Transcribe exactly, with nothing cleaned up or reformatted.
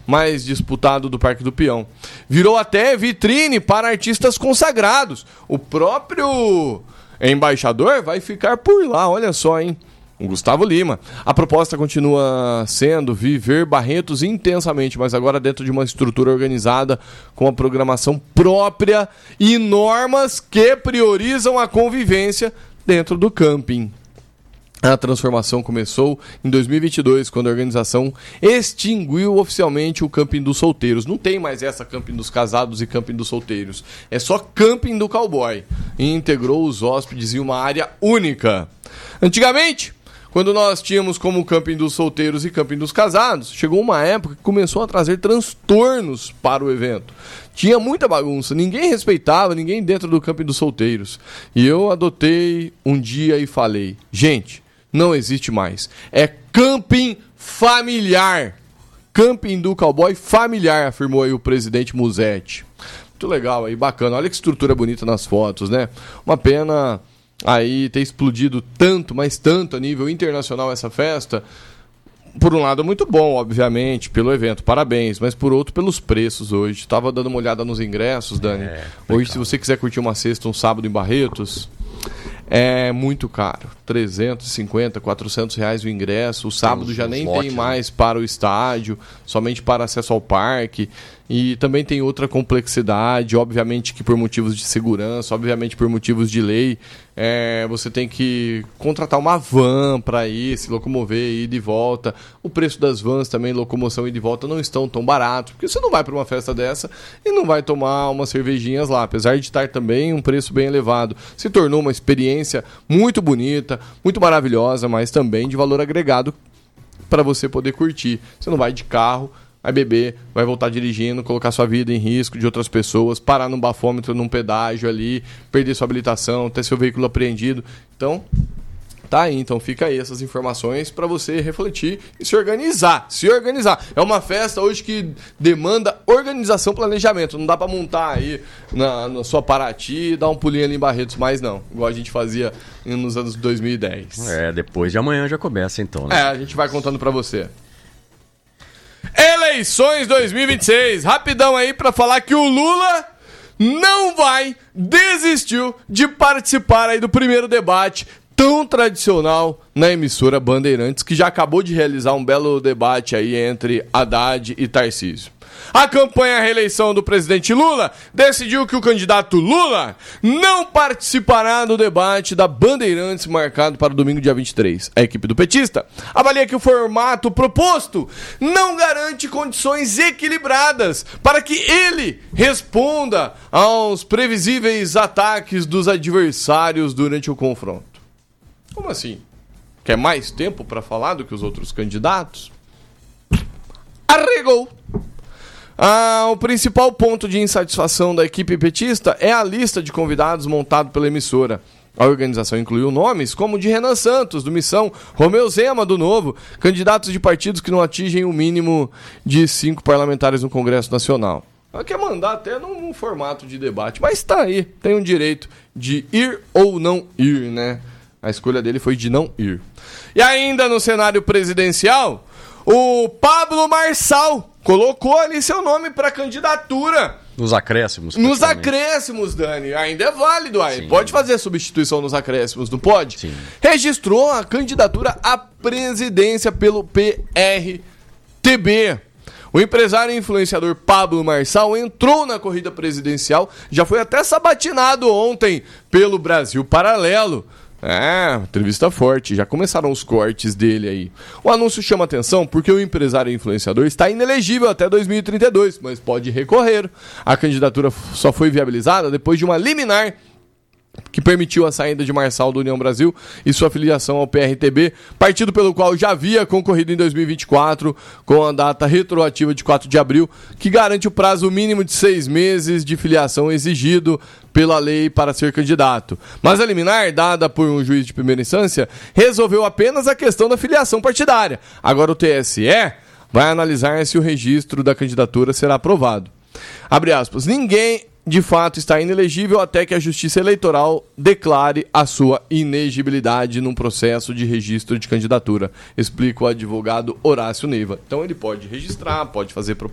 mais disputado do Parque do Peão. Virou até vitrine para artistas consagrados. O próprio embaixador vai ficar por lá, olha só, hein? O Gustavo Lima. A proposta continua sendo viver Barretos intensamente, mas agora dentro de uma estrutura organizada com a programação própria e normas que priorizam a convivência dentro do camping. A transformação começou em dois mil e vinte e dois, quando a organização extinguiu oficialmente o camping dos solteiros. Não tem mais essa camping dos casados e camping dos solteiros. É só camping do cowboy. E integrou os hóspedes em uma área única. Antigamente, quando nós tínhamos como camping dos solteiros e camping dos casados, chegou uma época que começou a trazer transtornos para o evento. Tinha muita bagunça, ninguém respeitava, ninguém dentro do camping dos solteiros. E eu adotei um dia e falei, gente, não existe mais. É camping familiar. Camping do cowboy familiar, afirmou aí o presidente Musetti. Muito legal aí, bacana. Olha que estrutura bonita nas fotos, né? Uma pena aí ter explodido tanto, mas tanto a nível internacional essa festa. Por um lado muito bom, obviamente, pelo evento, parabéns, mas por outro pelos preços hoje. Estava dando uma olhada nos ingressos, Dani. É, hoje, se você quiser curtir uma sexta, um sábado em Barretos, é muito caro. trezentos e cinquenta, quatrocentos reais o ingresso. O sábado já nem tem mais para o estádio, somente para acesso ao parque. E também tem outra complexidade, obviamente que por motivos de segurança, obviamente por motivos de lei, é, você tem que contratar uma van para ir, se locomover, ir de volta. O preço das vans também, locomoção e de volta, não estão tão baratos, porque você não vai para uma festa dessa e não vai tomar umas cervejinhas lá, apesar de estar também um preço bem elevado. Se tornou uma experiência muito bonita, muito maravilhosa, mas também de valor agregado para você poder curtir. Você não vai de carro, vai beber, vai voltar dirigindo, colocar sua vida em risco de outras pessoas, parar num bafômetro, num pedágio ali, perder sua habilitação, ter seu veículo apreendido. Então, tá aí. Então fica aí essas informações para você refletir e se organizar. Se organizar. É uma festa hoje que demanda organização, planejamento. Não dá para montar aí na, na sua Paraty e dar um pulinho ali em Barretos, mais não. Igual a gente fazia nos anos dois mil e dez. É, depois de amanhã já começa então, né? É, a gente vai contando para você. Eleições dois mil e vinte e seis. Rapidão aí pra falar que o Lula não vai, desistiu de participar aí do primeiro debate tão tradicional na emissora Bandeirantes, que já acabou de realizar um belo debate aí entre Haddad e Tarcísio. A campanha à reeleição do presidente Lula decidiu que o candidato Lula não participará do debate da Bandeirantes marcado para o domingo, dia vinte e três. A equipe do petista avalia que o formato proposto não garante condições equilibradas para que ele responda aos previsíveis ataques dos adversários durante o confronto. Como assim? Quer mais tempo para falar do que os outros candidatos? Arregou! Ah, o principal ponto de insatisfação da equipe petista é a lista de convidados montado pela emissora. A organização incluiu nomes como o de Renan Santos, do Missão, Romeu Zema, do Novo, candidatos de partidos que não atingem o mínimo de cinco parlamentares no Congresso Nacional. Ela quer mandar até num, num formato de debate, mas tá aí, tem o direito de ir ou não ir, né? A escolha dele foi de não ir. E ainda no cenário presidencial, o Pablo Marçal colocou ali seu nome para candidatura. Nos acréscimos. Nos acréscimos, Dani. Ainda é válido aí. Sim. Pode fazer a substituição nos acréscimos, não pode? Sim. Registrou a candidatura à presidência pelo P R T B. O empresário e influenciador Pablo Marçal entrou na corrida presidencial, já foi até sabatinado ontem pelo Brasil Paralelo. É, entrevista forte, já começaram os cortes dele aí. O anúncio chama atenção porque o empresário e influenciador está inelegível até dois mil e trinta e dois, mas pode recorrer. A candidatura só foi viabilizada depois de uma liminar que permitiu a saída de Marçal do União Brasil e sua filiação ao P R T B, partido pelo qual já havia concorrido em dois mil e vinte e quatro, com a data retroativa de quatro de abril, que garante o prazo mínimo de seis meses de filiação exigido pela lei para ser candidato. Mas a liminar, dada por um juiz de primeira instância, resolveu apenas a questão da filiação partidária. Agora o T S E vai analisar se o registro da candidatura será aprovado. Abre aspas, ninguém de fato está inelegível até que a Justiça Eleitoral declare a sua inegibilidade num processo de registro de candidatura, explica o advogado Horácio Neiva. Então ele pode registrar, pode fazer propaganda.